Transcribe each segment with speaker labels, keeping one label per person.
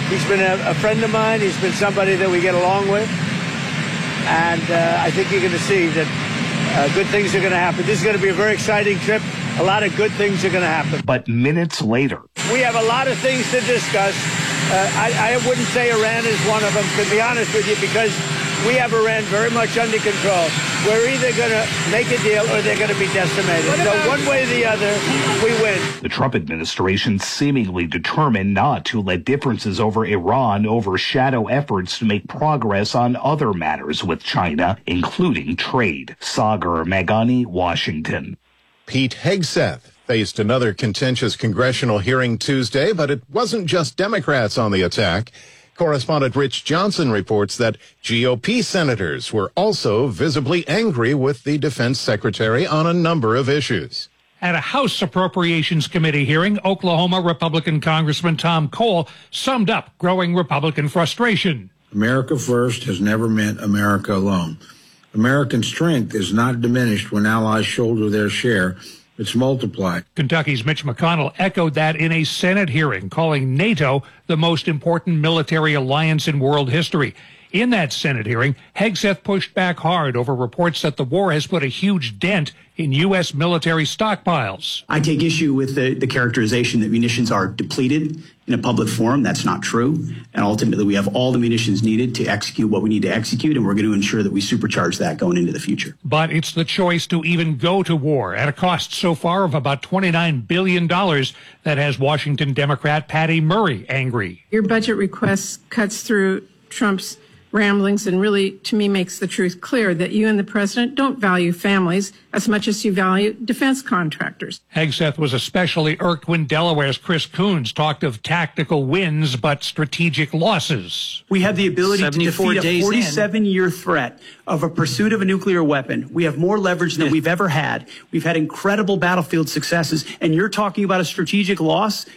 Speaker 1: He's been a friend of mine. He's been somebody that we get along with. And I think you're going to see that good things are going to happen. This is going to be a very exciting trip. A lot of good things are going to happen.
Speaker 2: But minutes later,
Speaker 1: we have a lot of things to discuss. I wouldn't say Iran is one of them, to be honest with you, because we have Iran very much under control. We're either going to make a deal or they're going to be decimated. So one way or the other, we win.
Speaker 2: The Trump administration seemingly determined not to let differences over Iran overshadow efforts to make progress on other matters with China, including trade. Sagar Meghani, Washington.
Speaker 3: Pete Hegseth faced another contentious congressional hearing Tuesday, but it wasn't just Democrats on the attack. Correspondent Rich Johnson reports that GOP senators were also visibly angry with the defense secretary on a number of issues.
Speaker 4: At a House Appropriations Committee hearing, Oklahoma Republican Congressman Tom Cole summed up growing Republican frustration.
Speaker 5: America first has never meant America alone. American strength is not diminished when allies shoulder their share. It's multiplied.
Speaker 4: Kentucky's Mitch McConnell echoed that in a Senate hearing, calling NATO the most important military alliance in world history. In that Senate hearing, Hegseth pushed back hard over reports that the war has put a huge dent in U.S. military stockpiles.
Speaker 6: I take issue with the characterization that munitions are depleted in a public forum. That's not true. And ultimately, we have all the munitions needed to execute what we need to execute, and we're going to ensure that we supercharge that going into the future.
Speaker 4: But it's the choice to even go to war at a cost so far of about $29 billion that has Washington Democrat Patty Murray angry.
Speaker 7: Your budget request cuts through Trump's ramblings and really, to me, makes the truth clear that you and the president don't value families as much as you value defense contractors.
Speaker 4: Hegseth was especially irked when Delaware's Chris Coons talked of tactical wins but strategic losses.
Speaker 6: We have the ability to defeat a 47-year threat of a pursuit of a nuclear weapon. We have more leverage than we've ever had. We've had incredible battlefield successes, and you're talking about a strategic loss?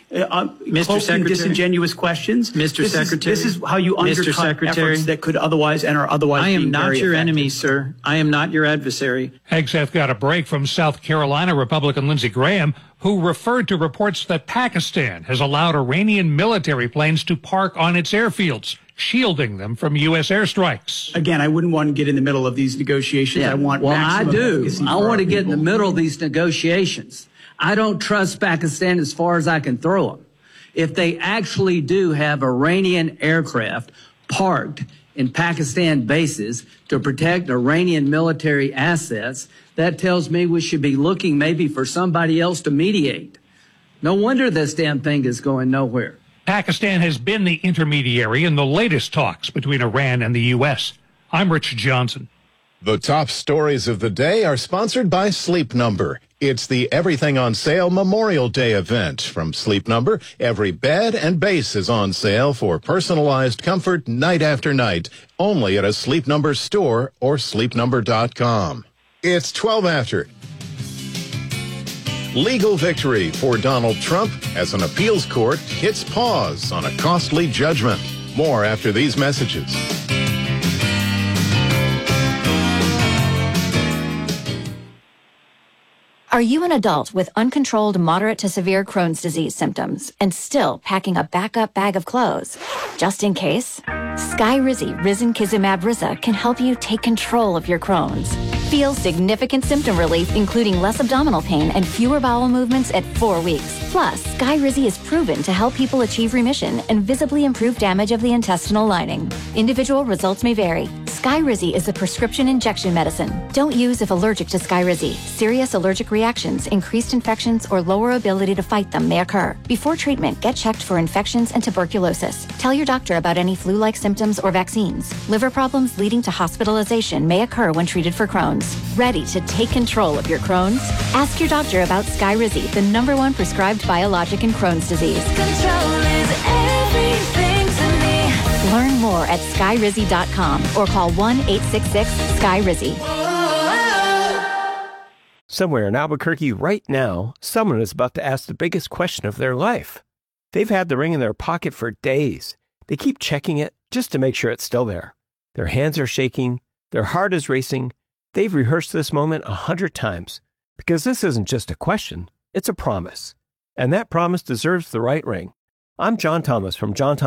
Speaker 8: Mr. Secretary,
Speaker 6: disingenuous questions?
Speaker 8: Mr. Secretary,
Speaker 6: this is how you undercut efforts that could otherwise and are otherwise
Speaker 8: I am
Speaker 6: being
Speaker 8: not
Speaker 6: very
Speaker 8: your
Speaker 6: effective.
Speaker 8: enemy, sir. I am not your adversary.
Speaker 4: Hegseth got a break from South Carolina Republican Lindsey Graham, who referred to reports that Pakistan has allowed Iranian military planes to park on its airfields, shielding them from U.S. airstrikes.
Speaker 6: Again, I wouldn't want to get in the middle of these negotiations.
Speaker 8: Yeah.
Speaker 6: I want
Speaker 8: I do. I want to get in the
Speaker 6: people.
Speaker 8: middle of these negotiations. I don't trust Pakistan as far as I can throw them. If they actually do have Iranian aircraft parked in Pakistan bases to protect Iranian military assets, that tells me we should be looking maybe for somebody else to mediate. No wonder this damn thing is going nowhere.
Speaker 4: Pakistan has been the intermediary in the latest talks between Iran and the U.S. I'm Rich Johnson.
Speaker 3: The top stories of the day are sponsored by Sleep Number. It's the Everything on Sale Memorial Day event. From Sleep Number, every bed and base is on sale for personalized comfort night after night, only at a Sleep Number store or sleepnumber.com. It's 12 after. Legal victory for Donald Trump as an appeals court hits pause on a costly judgment. More after these messages.
Speaker 9: Are you an adult with uncontrolled moderate to severe Crohn's disease symptoms and still packing a backup bag of clothes? Just in case, Skyrizi Risankizumab Riza can help you take control of your Crohn's. Feel significant symptom relief, including less abdominal pain and fewer bowel movements at 4 weeks. Plus, Skyrizi is proven to help people achieve remission and visibly improve damage of the intestinal lining. Individual results may vary. Skyrizi is a prescription injection medicine. Don't use if allergic to Skyrizi. Serious allergic reactions, increased infections, or lower ability to fight them may occur. Before treatment, get checked for infections and tuberculosis. Tell your doctor about any flu-like symptoms or vaccines. Liver problems leading to hospitalization may occur when treated for Crohn's. Ready to take control of your Crohn's? Ask your doctor about Skyrizi, the #1 prescribed biologic in Crohn's disease.
Speaker 10: Control is everything to me.
Speaker 9: Learn more at skyrizi.com or call 1-866-SKYRIZI.
Speaker 11: Somewhere in Albuquerque right now, someone is about to ask the biggest question of their life. They've had the ring in their pocket for days. They keep checking it just to make sure it's still there. Their hands are shaking. Their heart is racing. They've rehearsed this moment 100 times because this isn't just a question, it's a promise. And that promise deserves the right ring. I'm John Thomas from John Thomas